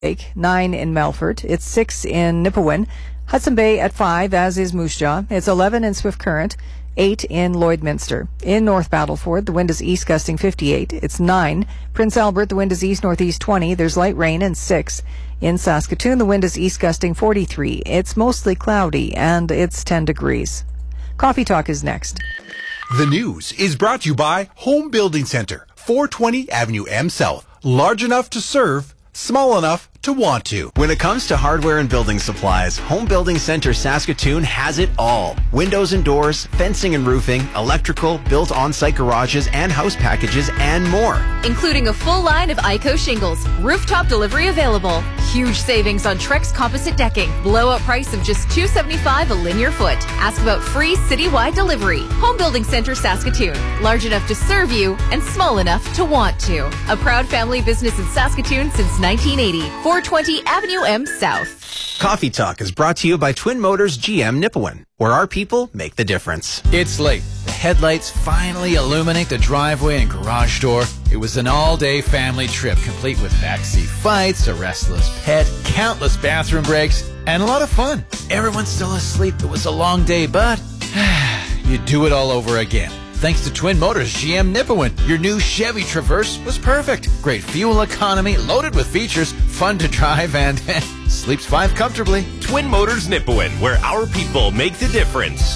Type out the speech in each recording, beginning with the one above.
9 in Melfort. It's 6 in Nipawin. Hudson Bay at 5, as is Moose Jaw. It's 11 in Swift Current. 8 in Lloydminster. In North Battleford, the wind is east gusting 58. It's 9. Prince Albert, the wind is east-northeast 20. There's light rain, and 6. In Saskatoon, the wind is east gusting 43. It's mostly cloudy, and it's 10 degrees. Coffee Talk is next. The news is brought to you by Home Building Center, 420 Avenue M South. Large enough to serve, small enough to want to. When it comes to hardware and building supplies, Home Building Center Saskatoon has it all. Windows and doors, fencing and roofing, electrical, built on-site garages and house packages, and more. Including a full line of ICO shingles, rooftop delivery available, huge savings on Trex composite decking, blowout price of just $275 a linear foot. Ask about free citywide delivery. Home Building Center Saskatoon, large enough to serve you and small enough to want to. A proud family business in Saskatoon since 1980. 420 Avenue M South. Coffee Talk is brought to you by Twin Motors GM Nipawin, where our people make the difference. It's late. The headlights finally illuminate the driveway and garage door. It was an all-day family trip, complete with backseat fights, a restless pet, countless bathroom breaks, and a lot of fun. Everyone's still asleep. It was a long day, but you do it all over again. Thanks to Twin Motors GM Nipawin, your new Chevy Traverse was perfect. Great fuel economy, loaded with features, fun to drive, and sleeps 5 comfortably. Twin Motors Nipawin, where our people make the difference.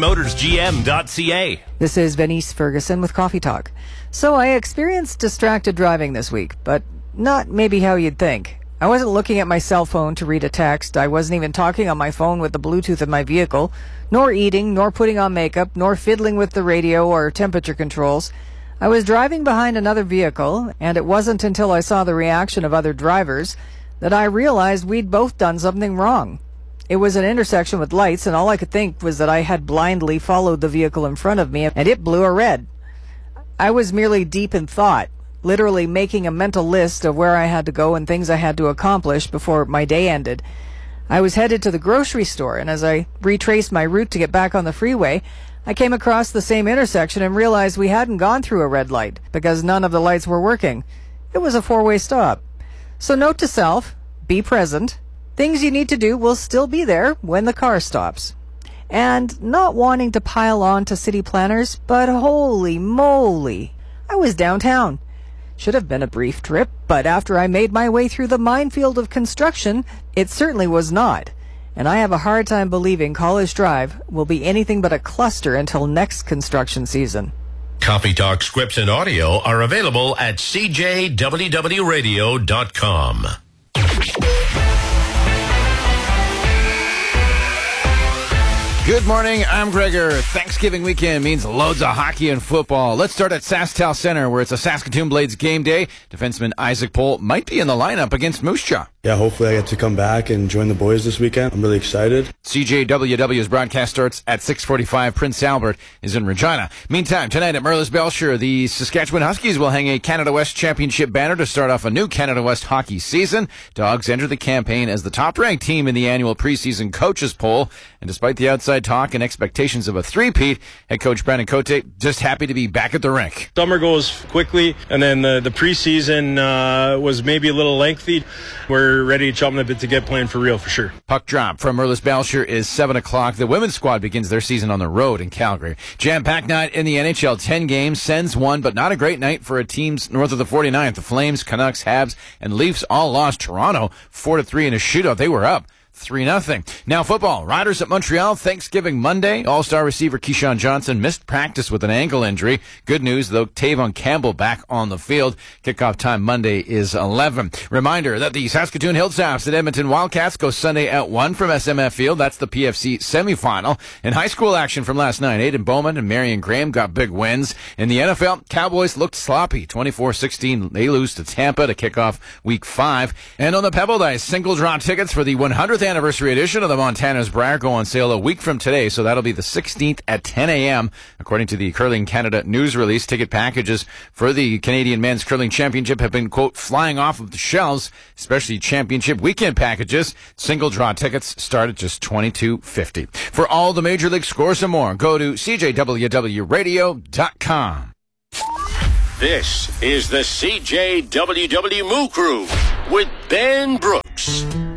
TwinMotorsGM.ca. This is Venice Ferguson with Coffee Talk. So I experienced distracted driving this week, but not maybe how you'd think. I wasn't looking at my cell phone to read a text. I wasn't even talking on my phone with the Bluetooth in my vehicle, nor eating, nor putting on makeup, nor fiddling with the radio or temperature controls. I was driving behind another vehicle, and it wasn't until I saw the reaction of other drivers that I realized we'd both done something wrong. It was an intersection with lights, and all I could think was that I had blindly followed the vehicle in front of me, and it blew a red. I was merely deep in thought, literally making a mental list of where I had to go and things I had to accomplish before my day ended. I was headed to the grocery store, and as I retraced my route to get back on the freeway, I came across the same intersection and realized we hadn't gone through a red light because none of the lights were working. It was a 4-way stop. So note to self, be present. Things you need to do will still be there when the car stops. And not wanting to pile on to city planners, but holy moly, I was downtown. Should have been a brief trip, but after I made my way through the minefield of construction, it certainly was not. And I have a hard time believing College Drive will be anything but a cluster until next construction season. Coffee Talk scripts and audio are available at cjwwradio.com. Good morning, I'm Gregor. Thanksgiving weekend means loads of hockey and football. Let's start at SaskTel Center, where it's a Saskatoon Blades game day. Defenseman Isaac Pohl might be in the lineup against Moose Jaw. Yeah, hopefully I get to come back and join the boys this weekend. I'm really excited. CJWW's broadcast starts at 6:45. Prince Albert is in Regina. Meantime, tonight at Merlis Belcher, the Saskatchewan Huskies will hang a Canada West Championship banner to start off a new Canada West hockey season. Dogs enter the campaign as the top-ranked team in the annual preseason coaches poll. And despite the outside talk and expectations of a three-peat, head coach Brandon Cote just happy to be back at the rink. Summer goes quickly, and then the preseason was maybe a little lengthy. We're ready to jump a bit to get playing for real, for sure. Puck drop from Merlis Belcher is 7 o'clock. The women's squad begins their season on the road in Calgary. Jam-packed night in the NHL. 10 games, Sens won, but not a great night for teams north of the 49th. The Flames, Canucks, Habs, and Leafs all lost. Toronto 4-3 in a shootout. They were up 3-0. Now football. Riders at Montreal, Thanksgiving Monday. All-star receiver Keyshawn Johnson missed practice with an ankle injury. Good news, though, Tavon Campbell back on the field. Kickoff time Monday is 11. Reminder that the Saskatoon Hilltops at Edmonton Wildcats go Sunday at 1 from SMF Field. That's the PFC semifinal. In high school action from last night, Aiden Bowman and Marion Graham got big wins. In the NFL, Cowboys looked sloppy. 24-16, they lose to Tampa to kick off Week 5. And on the Pebble Dice, single draw tickets for the 100th anniversary edition of the Montana's Briar go on sale a week from today, so that'll be the 16th at 10 a.m. According to the Curling Canada news release, ticket packages for the Canadian Men's Curling Championship have been, quote, flying off of the shelves, especially championship weekend packages. Single draw tickets start at just $22.50. For all the Major League scores and more, go to cjwwradio.com. This is the CJWW Moo Crew with Ben Brooks.